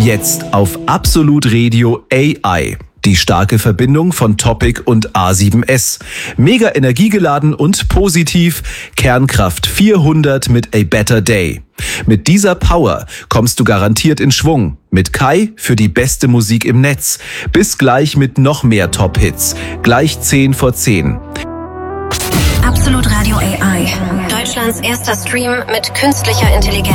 Jetzt auf Absolut Radio AI. Die starke Verbindung von Topic und A7S. Mega energiegeladen und positiv. Kernkraft 400 mit A Better Day. Mit dieser Power kommst du garantiert in Schwung. Mit Kai für die beste Musik im Netz. Bis gleich mit noch mehr Top-Hits. Gleich 10 vor 10. Absolut Radio AI. Deutschlands erster Stream mit künstlicher Intelligenz.